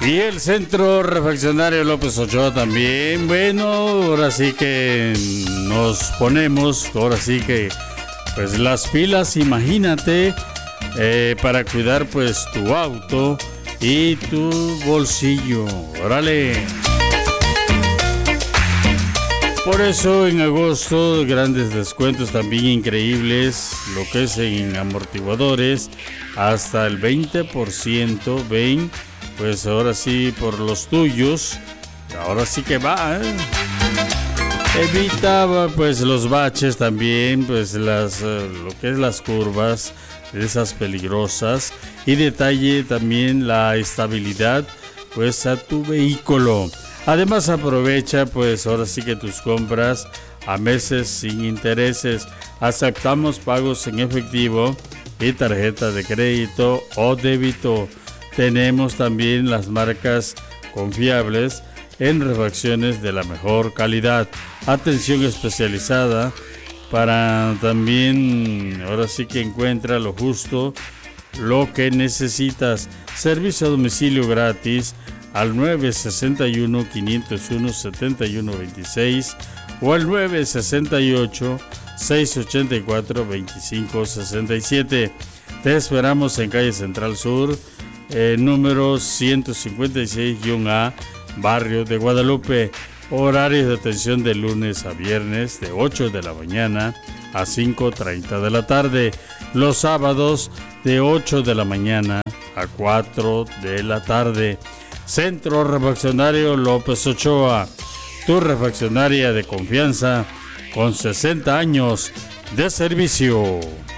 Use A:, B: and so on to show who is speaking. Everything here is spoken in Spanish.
A: Y el Centro Refaccionario López Ochoa también. Bueno, ahora sí que nos ponemos, ahora sí que pues las pilas, imagínate, para cuidar pues tu auto y tu bolsillo. ¡Órale! Por eso en agosto grandes descuentos también increíbles, lo que es en amortiguadores, hasta el 20%, ven, pues ahora sí por los tuyos, ahora sí que va, ¿eh? Evita pues los baches también, pues lo que es las curvas, esas peligrosas, y detalle también la estabilidad pues a tu vehículo. Además aprovecha pues ahora sí que tus compras a meses sin intereses. Aceptamos pagos en efectivo y tarjeta de crédito o débito. Tenemos también las marcas confiables en refacciones de la mejor calidad. Atención especializada para también ahora sí que encuentra lo justo, lo que necesitas. Servicio a domicilio gratis al 961-501-7126 o al 968-684-2567. Te esperamos en calle Central Sur, número 156-A, barrio de Guadalupe. Horarios de atención de lunes a viernes de 8 de la mañana a 5:30 de la tarde. Los sábados de 8 de la mañana a 4 de la tarde. Centro Refaccionario López Ochoa, tu refaccionaria de confianza con 60 años de servicio.